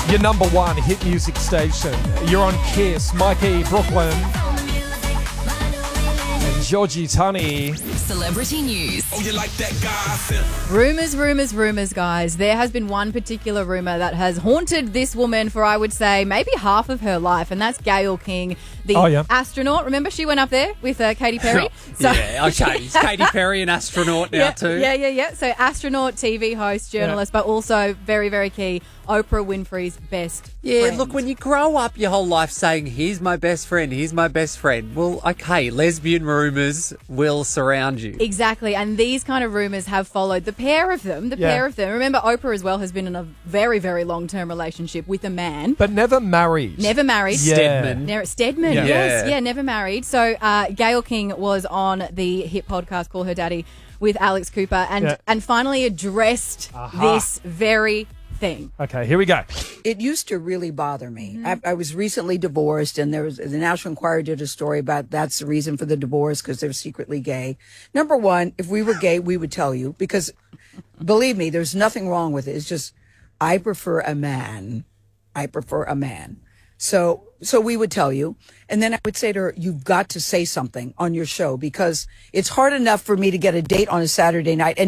Your number one hit music station. You're on Kiss. Mikey, Brooklyn. And Georgie Tunney. Celebrity news. Oh, you like that gossip? Rumours, guys. There has been one particular rumour that has haunted this woman for, I would say, maybe half of her life, and that's Gayle King, the astronaut. Remember, she went up there with Katy Perry? Okay. Is Katy Perry an astronaut now too? Yeah. So astronaut, TV host, journalist, but also very, very key, Oprah Winfrey's best friend. Look, when you grow up your whole life saying, he's my best friend, well, okay, lesbian rumours will surround you. Exactly, and these kind of rumours have followed the pair of them. Remember, Oprah as well has been in a very, very long-term relationship with a man. But never married. Never married. Stedman. Yes, never married. So Gayle King was on the hit podcast Call Her Daddy with Alex Cooper and finally addressed this very thing. Okay, here we go. It used to really bother me. I was recently divorced, and the National Enquirer did a story about that's the reason for the divorce, because they're secretly gay. Number one, if we were gay, we would tell you, because believe me, there's nothing wrong with it. It's just, I prefer a man. So we would tell you. And then I would say to her, you've got to say something on your show, because it's hard enough for me to get a date on a Saturday night. And